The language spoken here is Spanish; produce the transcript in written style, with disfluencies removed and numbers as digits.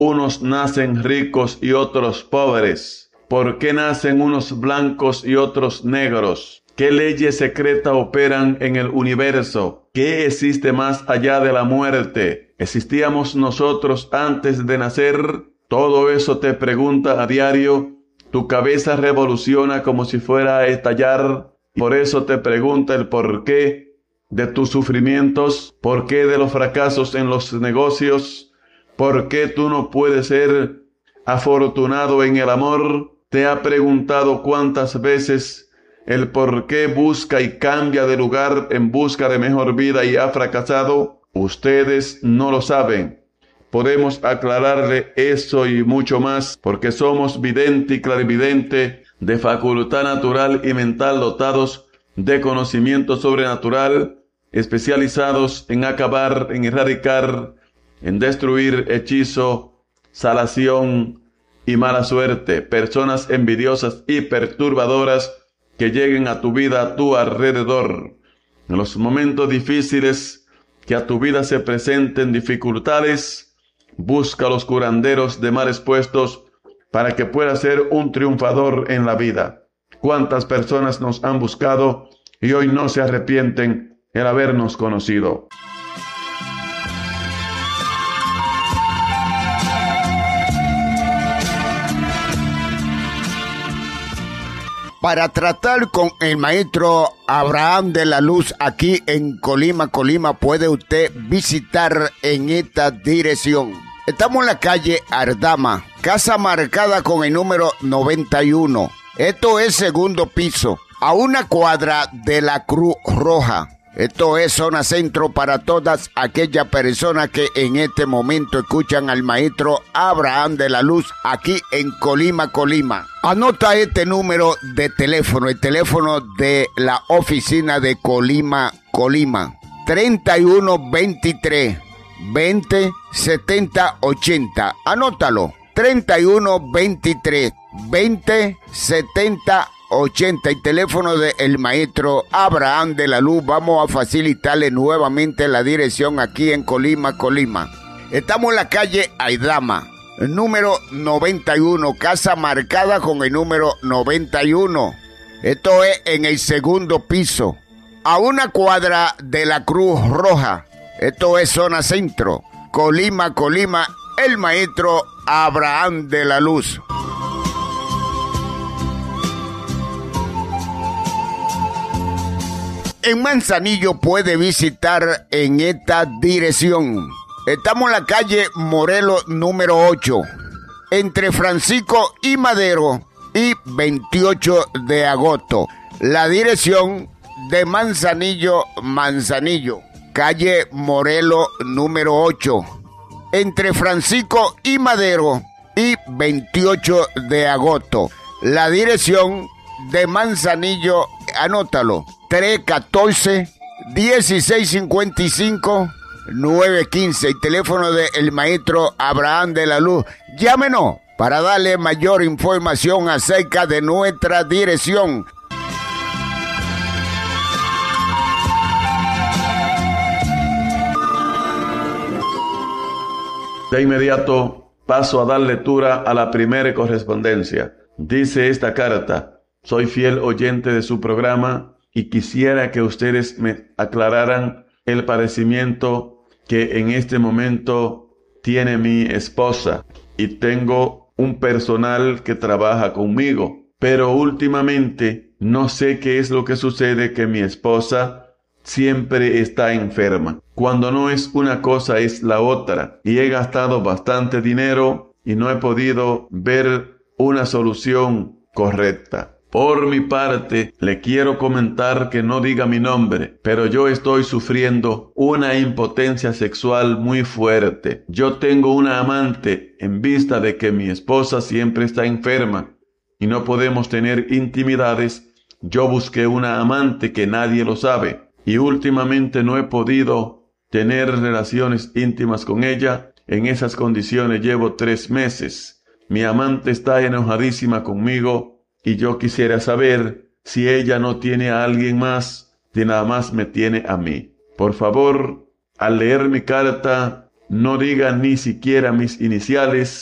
unos nacen ricos y otros pobres? ¿Por qué nacen unos blancos y otros negros? ¿Qué leyes secretas operan en el universo? ¿Qué existe más allá de la muerte? ¿Existíamos nosotros antes de nacer? Todo eso te pregunta a diario. Tu cabeza revoluciona como si fuera a estallar. Por eso te pregunta el porqué de tus sufrimientos, por qué de los fracasos en los negocios, por qué tú no puedes ser afortunado en el amor. ¿Te ha preguntado cuántas veces el por qué busca y cambia de lugar en busca de mejor vida y ha fracasado? Ustedes no lo saben. Podemos aclararle eso y mucho más, porque somos vidente y clarividente, de facultad natural y mental, dotados de conocimiento sobrenatural, especializados en acabar, en erradicar, en destruir hechizo, salación y mala suerte, personas envidiosas y perturbadoras que lleguen a tu vida, a tu alrededor. En los momentos difíciles que a tu vida se presenten dificultades, busca los curanderos de males puestos para que puedas ser un triunfador en la vida. ¿Cuántas personas nos han buscado y hoy no se arrepienten el habernos conocido? Para tratar con el maestro Abraham de la Luz aquí en Colima, puede usted visitar en esta dirección. Estamos en la calle Ardama, casa marcada con el número 91. Esto es segundo piso, a una cuadra de la Cruz Roja. Esto es zona centro para todas aquellas personas que en este momento escuchan al maestro Abraham de la Luz aquí en Colima. Anota este número de teléfono, el teléfono de la oficina de Colima. 3123 20 70 80. Anótalo. 3123 20 70 80, el teléfono del maestro Abraham de la Luz. Vamos a facilitarle nuevamente la dirección aquí en Colima. Estamos en la calle Aidama, número 91, casa marcada con el número 91. Esto es en el segundo piso, a una cuadra de la Cruz Roja. Esto es zona centro, Colima, el maestro Abraham de la Luz. En Manzanillo puede visitar en esta dirección. Estamos en la calle Morelos número 8, entre Francisco y Madero y 28 de agosto. La dirección de Manzanillo, calle Morelos número 8, entre Francisco y Madero y 28 de agosto. La dirección de Manzanillo, anótalo, 314-1655-915, el teléfono del maestro Abraham de la Luz. Llámenos para darle mayor información acerca de nuestra dirección. De inmediato paso a dar lectura a la primera correspondencia. Dice esta carta: soy fiel oyente de su programa y quisiera que ustedes me aclararan el padecimiento que en este momento tiene mi esposa, y tengo un personal que trabaja conmigo, pero últimamente no sé qué es lo que sucede, que mi esposa siempre está enferma. Cuando no es una cosa es la otra, y he gastado bastante dinero y no he podido ver una solución correcta. Por mi parte, le quiero comentar que no diga mi nombre, pero yo estoy sufriendo una impotencia sexual muy fuerte. Yo tengo una amante en vista de que mi esposa siempre está enferma y no podemos tener intimidades. Yo busqué una amante que nadie lo sabe y últimamente no he podido tener relaciones íntimas con ella. En esas condiciones llevo 3 meses. Mi amante está enojadísima conmigo y yo quisiera saber si ella no tiene a alguien más, si nada más me tiene a mí. Por favor, al leer mi carta, No diga ni siquiera mis iniciales